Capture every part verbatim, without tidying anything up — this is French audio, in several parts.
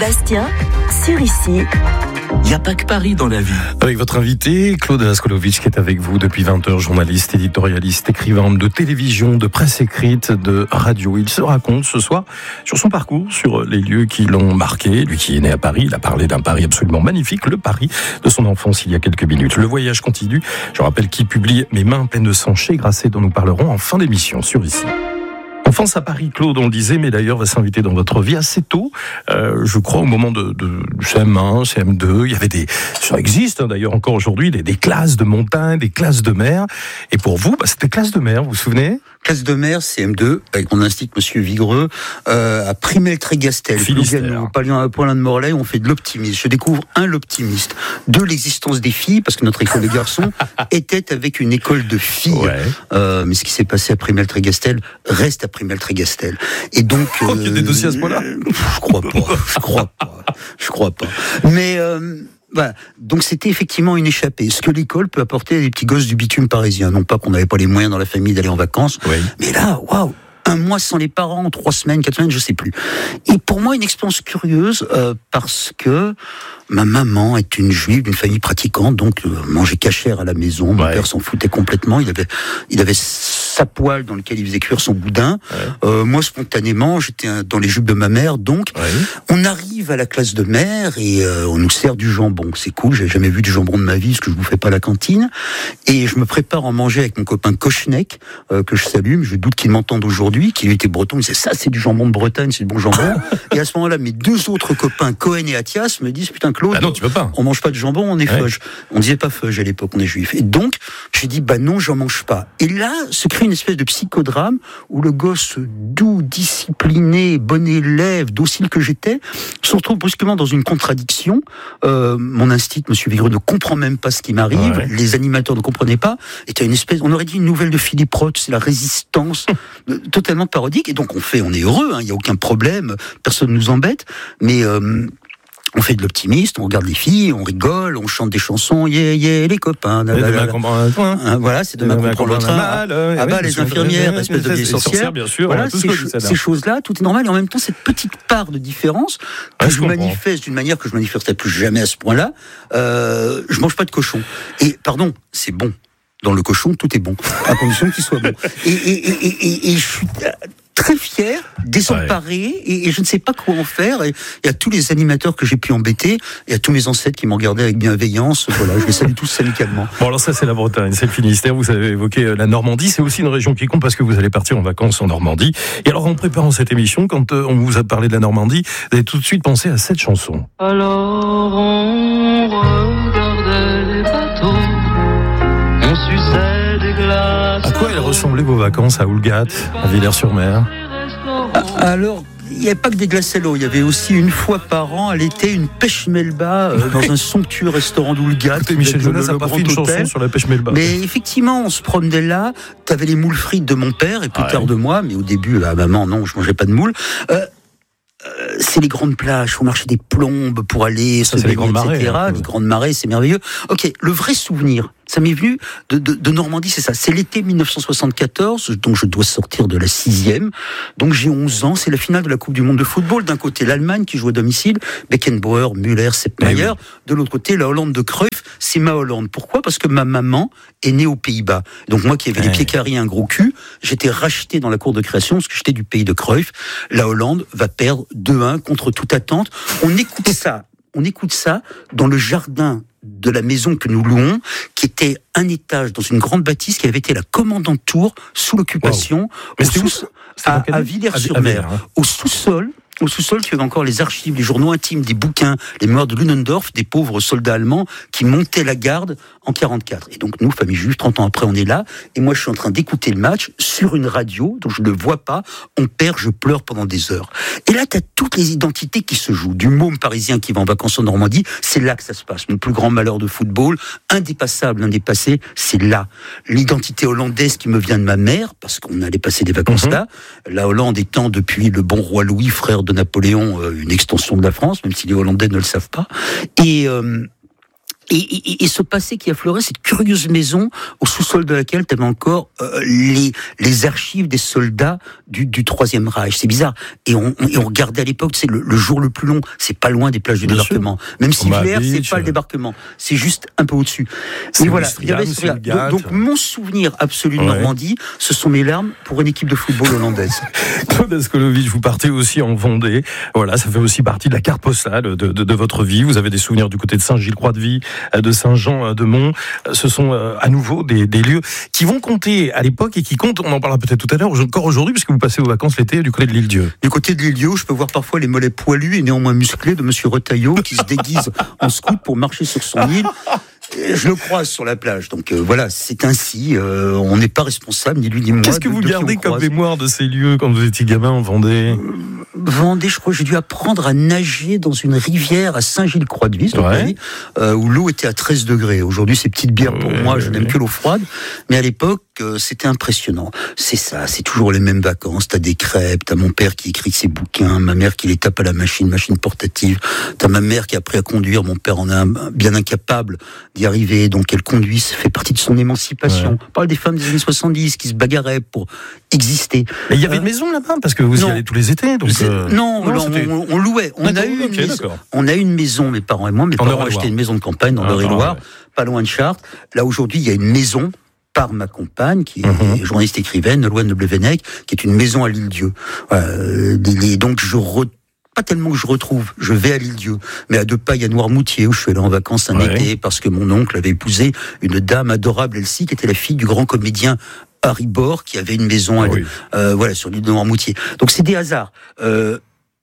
Bastien, sur Ici. Il n'y a pas que Paris dans la vie. Avec votre invité, Claude Askolovitch, qui est avec vous depuis vingt heures, journaliste, éditorialiste, écrivain de télévision, de presse écrite, de radio. Il se raconte ce soir sur son parcours, sur les lieux qui l'ont marqué. Lui qui est né à Paris, il a parlé d'un Paris absolument magnifique, le Paris de son enfance il y a quelques minutes. Le voyage continue. Je rappelle qu'il publie Mes mains pleines de sang chez Grasset, dont nous parlerons en fin d'émission sur Ici. Enfance à Paris, Claude, on le disait, mais d'ailleurs va s'inviter dans votre vie assez tôt. Euh, je crois au moment de, de C M un, C M deux, il y avait des, ça existe hein, d'ailleurs encore aujourd'hui, des, des classes de montagne, des classes de mer. Et pour vous, bah, c'était classe de mer, vous vous souvenez ? Classe de mer, C M deux, avec mon institut Monsieur Vigreux, euh, à Primel-Trégastel, pas loin de Morlaix, on fait de l'optimisme. Je découvre, un, l'optimiste. Deux, l'existence des filles, parce que notre école de garçons était avec une école de filles. Ouais. Euh, mais ce qui s'est passé à Primel-Trégastel reste à Primel-Trégastel. Et donc... Euh, oh, il y a des dossiers à ce point-là ? Je crois pas, je crois pas, je crois pas. Mais... Euh, Voilà. Donc c'était effectivement une échappée. Ce que l'école peut apporter à des petits gosses du bitume parisien. Non pas qu'on n'avait pas les moyens dans la famille d'aller en vacances, oui. Mais là, waouh, un mois sans les parents, trois semaines, quatre semaines, je sais plus. Et pour moi, une expérience curieuse euh, parce que ma maman est une juive d'une famille pratiquante, donc euh, mangeait cachère à la maison. Mon ouais. père s'en foutait complètement. Il avait, il avait sa poêle dans laquelle il faisait cuire son boudin. Ouais. Euh, moi, spontanément, j'étais dans les jupes de ma mère. Donc, ouais. on arrive à la classe de mer et euh, on nous sert du jambon. C'est cool. J'ai jamais vu du jambon de ma vie, parce que je bouffais pas à la cantine. Et je me prépare à en manger avec mon copain Kochnek, euh, que je salue. Mais je doute qu'il m'entende aujourd'hui, qui lui était breton. Il disait ça, c'est du jambon de Bretagne, c'est du bon jambon. Et à ce moment-là, mes deux autres copains, Cohen et Athias, me disent putain Claude, ah non, tu peux pas. On mange pas de jambon, on est ouais. feuge. On disait pas feuge à l'époque, on est juif. Et donc, j'ai dit bah non, j'en mange pas. Et là, se crée une espèce de psychodrame où le gosse doux, discipliné, bon élève, docile que j'étais, se retrouve brusquement dans une contradiction. Euh, mon instinct, Monsieur Vigreux, ne comprend même pas ce qui m'arrive. Ouais. Les animateurs ne comprenaient pas. Et t'as une espèce, on aurait dit une nouvelle de Philippe Roth, c'est la résistance, totalement parodique. Et donc on fait, on est heureux, il hein, y a aucun problème, personne nous embête. Mais euh, on fait de l'optimiste, on regarde les filles, on rigole, on chante des chansons, yeah, yeah, les copains. Et demain qu'on prend un train. Hein, voilà, c'est demain qu'on prend le train. Mal, euh, ah bah, les infirmières, espèce de vieilles sorcières. Bien sûr, voilà, ces, cho- ces choses-là, tout est normal. Et en même temps, cette petite part de différence que ah, je, je manifeste d'une manière que je manifesterai plus jamais à ce point-là, euh, je mange pas de cochon. Et, pardon, c'est bon. Dans le cochon, tout est bon, à condition qu'il soit bon. Et, et, et, et, et je suis très fier, désemparé, ouais. et, et je ne sais pas quoi en faire. Et il y a tous les animateurs que j'ai pu embêter, il y a tous mes ancêtres qui m'ont regardé avec bienveillance. Voilà, je les salue tous amicalement. Bon, alors ça, c'est la Bretagne, c'est le Finistère. Vous avez évoqué la Normandie. C'est aussi une région qui compte parce que vous allez partir en vacances en Normandie. Et alors, en préparant cette émission, quand on vous a parlé de la Normandie, vous avez tout de suite pensé à cette chanson. Alors, on regardait les bateaux. On suçait des glaces. À quoi elles ressemblaient vos vacances à Houlgat, à Villers-sur-Mer ? Alors, il n'y avait pas que des glaces à l'eau, il y avait aussi une fois par an, à l'été, une pêche melba euh, dans un somptueux restaurant d'Houlgat. Écoutez, Michel Jonas n'a pas fait une chanson sur la pêche melba. Mais effectivement, on se promenait là, t'avais les moules frites de mon père, et plus ah tard ouais. de moi, mais au début, là, maman, non, je mangeais pas de moules. Euh, Euh, c'est les grandes plages, faut marcher des plombes pour aller ça, se baigner, et cetera. Les grandes marées, c'est merveilleux. Ok, le vrai souvenir, ça m'est venu de, de, de Normandie, c'est ça. C'est l'été dix-neuf cent soixante-quatorze, donc je dois sortir de la sixième. Donc j'ai onze ans, c'est la finale de la Coupe du Monde de football. D'un côté, l'Allemagne qui joue à domicile, Beckenbauer, Müller, Sepp Maier. Oui. De l'autre côté, la Hollande de Cruyff, c'est ma Hollande. Pourquoi ? Parce que ma maman est née aux Pays-Bas. Donc moi qui avais ouais. les pieds carrés et un gros cul, j'étais racheté dans la cour de création parce que j'étais du pays de Cruyff. La Hollande va perdre deux un contre toute attente. On écoute ça, on écoute ça dans le jardin de la maison que nous louons, qui était un étage dans une grande bâtisse qui avait été la commandante tour sous l'occupation wow. au sous- à, à Villers-sur-Mer. Hein. Au sous-sol, au sous-sol, tu avais encore les archives, les journaux intimes, des bouquins, les mémoires de Ludendorff, des pauvres soldats allemands qui montaient la garde en quarante-quatre. Et donc nous, famille juive, trente ans après, on est là, et moi je suis en train d'écouter le match sur une radio, donc je ne le vois pas, on perd, je pleure pendant des heures. Et là, tu as toutes les identités qui se jouent. Du môme parisien qui va en vacances en Normandie, c'est là que ça se passe. Mon plus grand malheur de football, indépassable, indépassé, c'est là. L'identité hollandaise qui me vient de ma mère, parce qu'on allait passer des vacances mm-hmm. là, la Hollande étant depuis le bon roi Louis, frère de Napoléon, euh, une extension de la France, même si les Hollandais ne le savent pas. Et... Euh, Et, et, et ce passé qui affleurait, cette curieuse maison au sous-sol de laquelle tu avais encore euh, les, les archives des soldats du, du Troisième Reich. C'est bizarre. Et on, et on regardait à l'époque, c'est le, le jour le plus long. C'est pas loin des plages du Bien débarquement. sûr. Même si Villers, c'est Beach, pas le débarquement. C'est juste un peu au-dessus. C'est Mais voilà. Ouistreham, Il y avait ce c'est le donc, donc mon souvenir absolu de Ouais. Normandie, ce sont mes larmes pour une équipe de football hollandaise. Claude Askolovitch, vous partez aussi en Vendée. Voilà, ça fait aussi partie de la carte postale de, de, de votre vie. Vous avez des souvenirs du côté de Saint-Gilles-Croix-de-Vie, de Saint-Jean-de-Mont. Ce sont euh, à nouveau des, des lieux qui vont compter à l'époque et qui comptent, on en parlera peut-être tout à l'heure, encore aujourd'hui, puisque vous passez vos vacances l'été du côté de l'Île-Dieu. Du côté de l'Île-Dieu, je peux voir parfois les mollets poilus et néanmoins musclés de Monsieur Retailleau qui se déguise en scout pour marcher sur son île. Et je le croise sur la plage. Donc euh, voilà, c'est ainsi. Euh, on n'est pas responsable, ni lui ni moi. Qu'est-ce que de, vous de qui gardez on comme croise. mémoire de ces lieux quand vous étiez gamin en Vendée? Vendée, je crois que j'ai dû apprendre à nager dans une rivière à Saint-Gilles-Croix-de-Vie, c'est au Ouais. pays, euh, où l'eau était à treize degrés. Aujourd'hui, c'est petite bière pour Ouais, moi, ouais, je n'aime ouais. que l'eau froide. Mais à l'époque, euh, c'était impressionnant. C'est ça, c'est toujours les mêmes vacances. T'as des crêpes, t'as mon père qui écrit ses bouquins, ma mère qui les tape à la machine, machine portative. T'as ma mère qui a appris à conduire, mon père en est un- bien incapable d'y arriver, donc elle conduit, ça fait partie de son émancipation. Ouais. On parle des femmes des années soixante-dix qui se bagarraient pour exister. Mais il y avait Euh, une maison là-bas, parce que vous y non. allez tous les étés. Donc, C'est- euh, non, alors, c'était- on, on louait. On a D'accord, eu une ok, maison. d'accord. On a eu une maison, mes parents et moi. Mes En parents ont Eure-et-Loire. acheté une maison de campagne dans Ah, l'Eure-et-Loire, ouais. pas loin de Chartres. Là aujourd'hui, il y a une maison par ma compagne, qui est Mhm. journaliste écrivaine, Nolwenn de Blevenec, qui est une maison à l'Île-Dieu. Euh, des- donc je re- pas tellement que je retrouve, je vais à l'Île-Dieu, mais à deux pas, il y a Noirmoutier, où je suis allé en vacances un Ouais. été, parce que mon oncle avait épousé une dame adorable, Elsie, qui était la fille du grand comédien Harry Bor, qui avait une maison à Ah oui. euh, voilà, sur l'île de Noirmoutier. Donc c'est des hasards. Euh,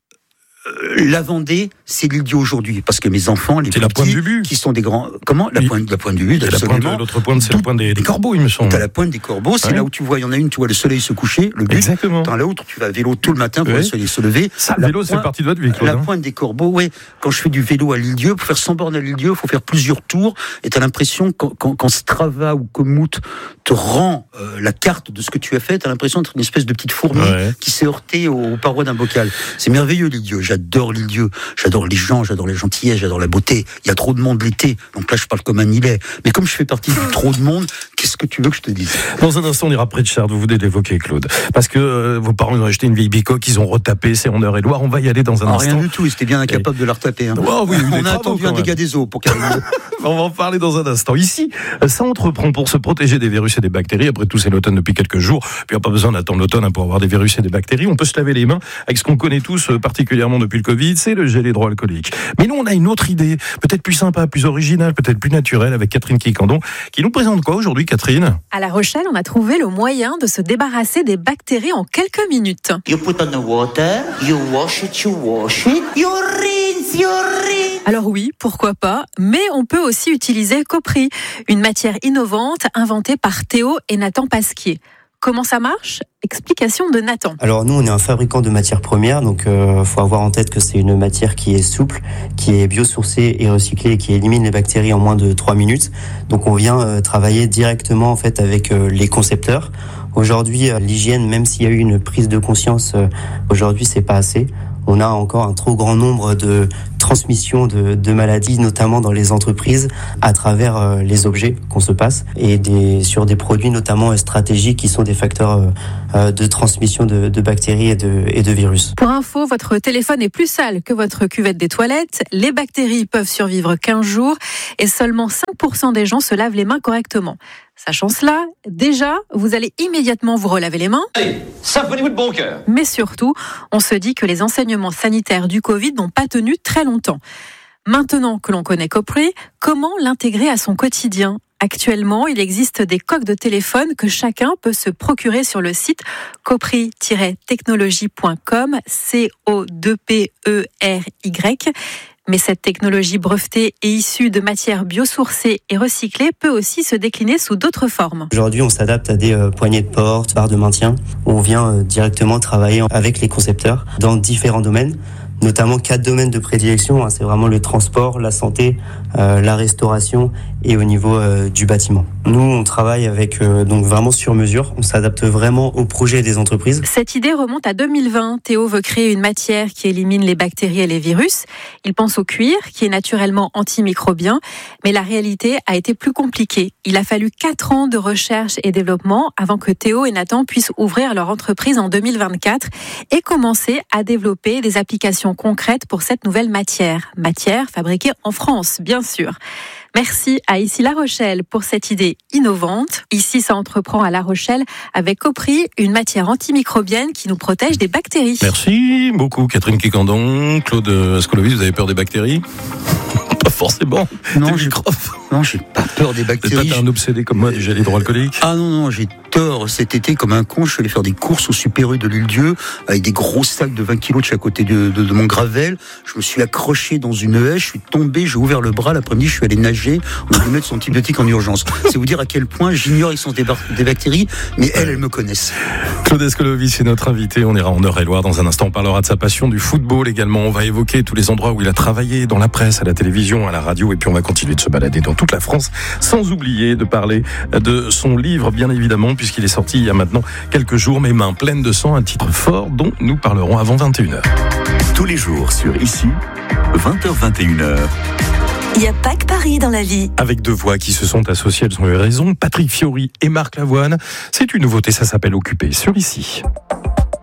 euh, la Vendée, c'est l'Île-Dieu aujourd'hui, parce que mes enfants, les C'est plus la pointe petits, du but. qui sont des grands... Comment La Oui. pointe, la pointe du but, Et la pointe, absolument. l'autre pointe, c'est la pointe des, des corbeaux, il me semble. T'as la pointe des corbeaux, c'est Ouais. là où tu vois, il y en a une, tu vois le soleil se coucher, le but. Exactement. Dans l'autre, tu vas à vélo tout le matin pour Ouais. le soleil se lever. Ça, le La vélo, c'est pointe- partie de votre vie, Claude. La hein. pointe des corbeaux, ouais. Quand je fais du vélo à l'Île-Dieu, pour faire cent bornes à l'Île-Dieu, il faut faire plusieurs tours. Et t'as l'impression, quand, quand, quand Strava ou Komoot te rend euh, la carte de ce que tu as fait, t'as l'impression d'être une espèce de petite fourmi Ouais. qui s'est heurtée aux, aux parois d'un bocal. C'est merveilleux, l'Île-Dieu. J'adore l'Île-Dieu. J'adore les gens, j'adore la gentillesse, j'adore la beauté. Il y a trop de monde l'été. Donc là, je parle comme un îlet. Mais comme je fais partie du trop de monde, qu'est-ce que tu veux que je te dise? Dans un instant, on ira près de Chartres. Vous venez d'évoquer, Claude. Parce que euh, vos parents ils ont acheté une vieille bicoque, ils ont retapé, c'est en Eure-et-Loire. On va y aller dans un Ah, instant. rien du tout. Ils étaient bien incapables de la retaper. Hein. Oh, oui, On des a travaux, attendu quand un même. dégât des eaux pour qu'elle. On va en parler dans un instant. Ici, ça entreprend pour se protéger des virus et des bactéries. Après tout, c'est l'automne depuis quelques jours. Puis il n'y a pas besoin d'attendre l'automne hein, pour avoir des virus et des bactéries. On peut se laver les mains avec ce qu'on connaît tous, euh, particulièrement depuis le Covid, c'est le gel hydroalcoolique. Mais nous, on a une autre idée, peut-être plus sympa, plus originale, peut-être plus naturelle, avec Catherine Quicandon, qui nous présente quoi aujourd'hui, Catherine? À La Rochelle, on a trouvé le moyen de se débarrasser des bactéries en quelques minutes. You put on the water, you wash it, you wash it, you rinse, you rinse. Alors oui, pourquoi pas, mais on peut aussi utiliser Copri, une matière innovante inventée par Théo et Nathan Pasquier. Comment ça marche ? Explication de Nathan. Alors nous, on est un fabricant de matières premières, donc euh, faut avoir en tête que c'est une matière qui est souple, qui est biosourcée et recyclée et qui élimine les bactéries en moins de trois minutes. Donc on vient euh, travailler directement en fait avec euh, les concepteurs. Aujourd'hui, euh, l'hygiène, même s'il y a eu une prise de conscience, euh, aujourd'hui c'est pas assez. On a encore un trop grand nombre de transmissions de, de maladies, notamment dans les entreprises, à travers euh, les objets qu'on se passe et des, sur des produits notamment euh, stratégiques qui sont des facteurs euh, euh, de transmission de, de bactéries et de, et de virus. Pour info, votre téléphone est plus sale que votre cuvette des toilettes. Les bactéries peuvent survivre quinze jours et seulement cinq pour cent des gens se lavent les mains correctement. Sachant cela, déjà, vous allez immédiatement vous relaver les mains. Allez, savonnez-vous de bon cœur. Mais surtout, on se dit que les enseignements sanitaires du Covid n'ont pas tenu très longtemps. Maintenant que l'on connaît Copri, comment l'intégrer à son quotidien ? Actuellement, il existe des coques de téléphone que chacun peut se procurer sur le site copri tiret technologie point com, C O deux P E R Y. Mais cette technologie brevetée et issue de matières biosourcées et recyclées peut aussi se décliner sous d'autres formes. Aujourd'hui, on s'adapte à des euh, poignées de porte, barres de maintien, où on vient euh, directement travailler avec les concepteurs dans différents domaines, notamment quatre domaines de prédilection. Hein, c'est vraiment le transport, la santé, euh, la restauration et au niveau euh, du bâtiment. Nous, on travaille avec euh, donc vraiment sur mesure. On s'adapte vraiment au projet des entreprises. Cette idée remonte à deux mille vingt. Théo veut créer une matière qui élimine les bactéries et les virus. Il pense au cuir, qui est naturellement antimicrobien. Mais la réalité a été plus compliquée. Il a fallu quatre ans de recherche et développement avant que Théo et Nathan puissent ouvrir leur entreprise en deux mille vingt-quatre et commencer à développer des applications concrètes pour cette nouvelle matière. Matière fabriquée en France, bien sûr. Merci à Ici La Rochelle pour cette idée innovante. Ici, ça entreprend à La Rochelle avec Copri, une matière antimicrobienne qui nous protège des bactéries. Merci beaucoup Catherine Quécandon. Claude Ascolovic, vous avez peur des bactéries ? Pas forcément. Non, j'ai, non, j'ai pas peur des bactéries. T'es pas un obsédé comme moi du gel hydroalcoolique ? Ah non, non, j'ai tort. Cet été, comme un con, je suis allé faire des courses au Super U de l'Île-Dieu avec des gros sacs de vingt kilos de chaque côté de, de, de mon gravel. Je me suis accroché dans une haie, je suis tombé, j'ai ouvert le bras. L'après-midi, je suis allé nager. On a dû mettre son antibiotique en urgence. C'est vous dire à quel point j'ignore l'existence des, bar- des bactéries, mais elles, elles me connaissent. Claude Ascolovic est notre invité. On ira en Eure-et-Loire dans un instant. On parlera de sa passion du football également. On va évoquer tous les endroits où il a travaillé, dans la presse, à la télévision, à la radio. Et puis on va continuer de se balader dans toute la France, sans oublier de parler de son livre, bien évidemment, puisqu'il est sorti il y a maintenant quelques jours, Mes mains pleines de sang, un titre fort dont nous parlerons avant vingt et une heures. Tous les jours sur Ici, vingt heures vingt et une heures. Il n'y a pas que Paris dans la vie. Avec deux voix qui se sont associées, elles ont eu raison, Patrick Fiori et Marc Lavoine. C'est une nouveauté, ça s'appelle Occupé sur Ici.